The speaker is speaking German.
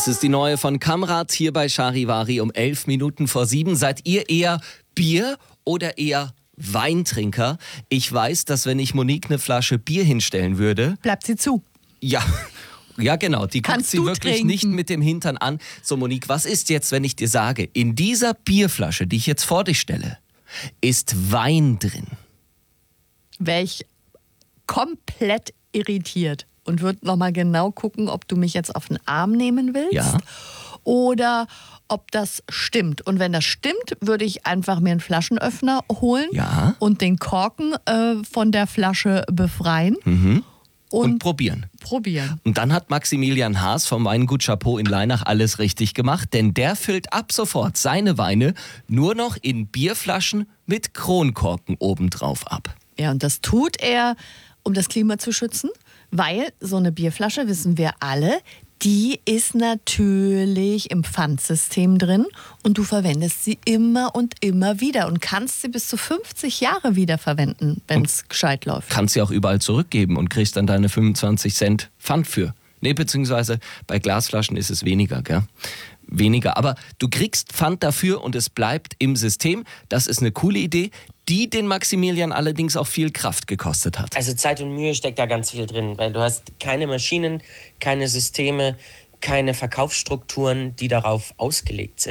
Das ist die neue von Kamrat hier bei Charivari um 11 Minuten vor 7. Seid ihr eher Bier oder eher Weintrinker? Ich weiß, dass wenn ich Monique eine Flasche Bier hinstellen würde... Bleibt sie zu. Ja, genau. Die guckt Kannst sie du wirklich trinken? nicht mit dem Hintern an. So, Monique, was ist jetzt, wenn ich dir sage, in dieser Bierflasche, die ich jetzt vor dich stelle, ist Wein drin? Wäre ich komplett irritiert und würde nochmal genau gucken, ob du mich jetzt auf den Arm nehmen willst. Ja. Oder ob das stimmt. Und wenn das stimmt, würde ich einfach mir einen Flaschenöffner holen Ja. und den Korken von der Flasche befreien Und probieren. Und dann hat Maximilian Haas vom Weingut Chapeau in Leinach alles richtig gemacht, denn der füllt ab sofort seine Weine nur noch in Bierflaschen mit Kronkorken obendrauf ab. Ja, und das tut er, um das Klima zu schützen, weil so eine Bierflasche, wissen wir alle, die ist natürlich im Pfandsystem drin und du verwendest sie immer und immer wieder und kannst sie bis zu 50 Jahre wiederverwenden, wenn es gescheit läuft. Kannst sie auch überall zurückgeben und kriegst dann deine 25 Cent Pfand für. Nee, beziehungsweise bei Glasflaschen ist es weniger, gell? Weniger, aber du kriegst Pfand dafür und es bleibt im System. Das ist eine coole Idee, die den Maximilian allerdings auch viel Kraft gekostet hat. Also Zeit und Mühe steckt da ganz viel drin, weil du hast keine Maschinen, keine Systeme, keine Verkaufsstrukturen, die darauf ausgelegt sind.